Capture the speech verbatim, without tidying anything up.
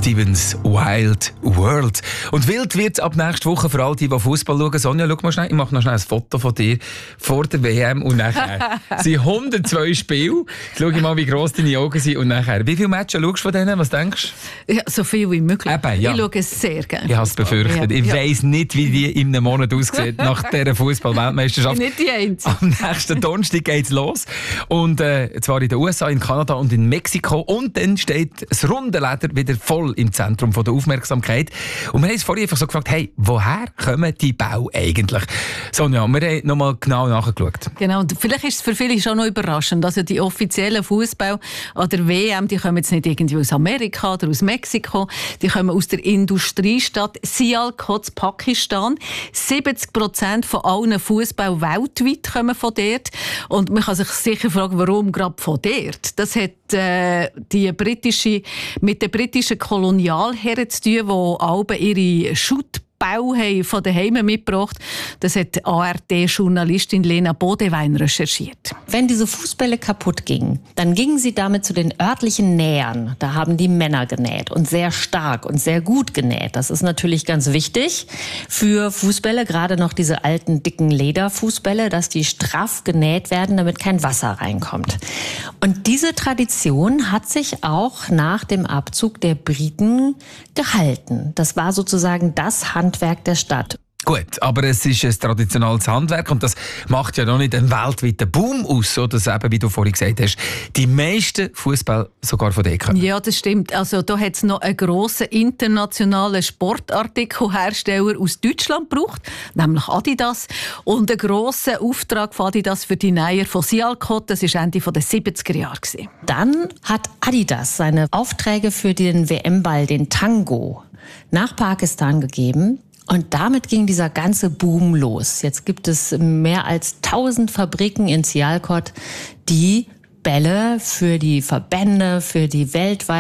Stevens Wild World. Und wild wird es ab nächster Woche für all die, die Fußball schauen. Sonja, schau mal schnell, ich mache noch schnell ein Foto von dir vor der W M und nachher. Es sind hundertzwei Spiele. Schau mal, wie gross deine Augen sind und nachher. Wie viele Matches schaust du von denen? Was denkst du? Ja, so viel wie möglich. Eben, ja. Ich schaue es sehr gerne. Ich habe es befürchtet. Ja. Ich Ja. weiss nicht, wie die in einem Monat aussieht nach dieser Fußball-Weltmeisterschaft. Nicht die Einzige. Am nächsten Donnerstag geht es los. Und äh, zwar in den U S A, in Kanada und in Mexiko. Und dann steht das runde Leder wieder voll im Zentrum von der Aufmerksamkeit. Und wir haben uns vorhin einfach so gefragt, hey, woher kommen die Bälle eigentlich? Sonja, wir haben nochmal genau nachgeschaut. Genau, und vielleicht ist es für viele schon noch überraschend. Also die offiziellen Fußball an der W M, die kommen jetzt nicht irgendwie aus Amerika oder aus Mexiko, die kommen aus der Industriestadt Sialkot, Pakistan. siebzig Prozent von allen Fußball weltweit kommen von dort. Und man kann sich sicher fragen, warum gerade von dort? Das hat äh, die britische, mit den britischen Kolonialherren zu tun, die alle ihre Schutt Bau haben von daheim mitgebracht. Das hat A R D-Journalistin Lena Bodewein recherchiert. Wenn diese Fußbälle kaputt gingen, dann gingen sie damit zu den örtlichen Nähern. Da haben die Männer genäht und sehr stark und sehr gut genäht. Das ist natürlich ganz wichtig für Fußbälle, gerade noch diese alten, dicken Lederfußbälle, dass die straff genäht werden, damit kein Wasser reinkommt. Und diese Tradition hat sich auch nach dem Abzug der Briten gehalten. Das war sozusagen das Handwerk der Stadt. Gut, aber es ist ein traditionelles Handwerk und das macht ja noch nicht einen weltweiten Boom aus, so dass eben, wie du vorhin gesagt hast, die meisten Fußball sogar von dir kommen. Ja, das stimmt. Also da hat es noch einen grossen internationalen Sportartikelhersteller aus Deutschland gebraucht, nämlich Adidas. Und einen grossen Auftrag von Adidas für die Näher von Sialkot, das war Ende der siebziger Jahre. Dann hat Adidas seine Aufträge für den W M-Ball, den Tango, nach Pakistan gegeben. Und damit ging dieser ganze Boom los. Jetzt gibt es mehr als tausend Fabriken in Sialkot, die Bälle für die Verbände, für die weltweit